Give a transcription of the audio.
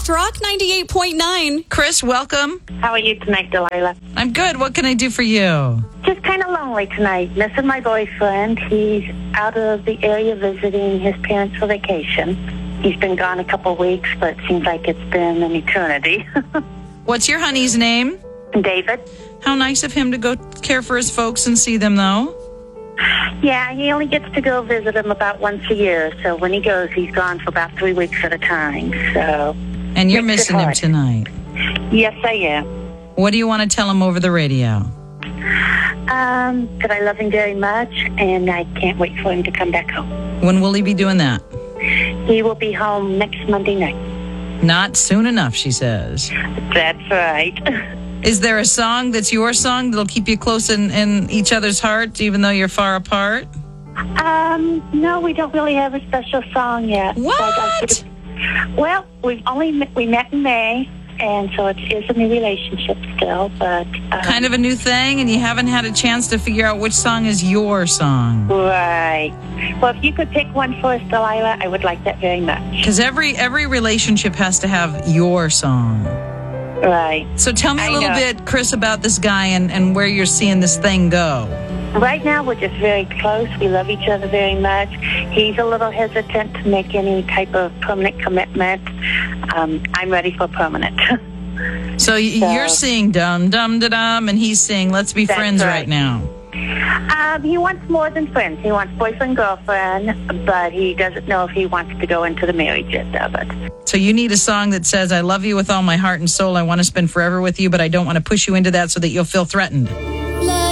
Soft Rock 98.9. Chris, welcome. How are you tonight, Delilah? I'm good. What can I do for you? Just kind of lonely tonight. Missing my boyfriend. He's out of the area visiting his parents for vacation. He's been gone a couple of weeks, but it seems like it's been an eternity. What's your honey's name? David? How nice of him to go care for his folks and see them, though. Yeah, he only gets to go visit him about once a year. So when he goes, he's gone for about 3 weeks at a time. So. And you're makes it missing him hard. tonight. Yes, I am. What do you want to tell him over the radio? That I love him very much, and I can't wait for him to come back home. When will he be doing that? He will be home next Monday night. Not soon enough, she says. That's right. Is there a song that's your song that'll keep you close in each other's hearts, even though you're far apart? No, we don't really have a special song yet. What? Well, we met in May, and so it is a new relationship still, but... Kind of a new thing, and you haven't had a chance to figure out which song is your song. Right. Well, if you could pick one for us, Delilah, I would like that very much. Because every relationship has to have your song. Right. So tell me a little bit, Chris, about this guy and where you're seeing this thing go. Right now, we're just very close. We love each other very much. He's a little hesitant to make any type of permanent commitment. I'm ready for permanent. So you're seeing dum dum da dum, and he's saying let's be friends right now. He wants more than friends. He wants boyfriend, girlfriend, but he doesn't know if he wants to go into the marriage end of it. So you need a song that says, I love you with all my heart and soul. I want to spend forever with you, but I don't want to push you into that so that you'll feel threatened.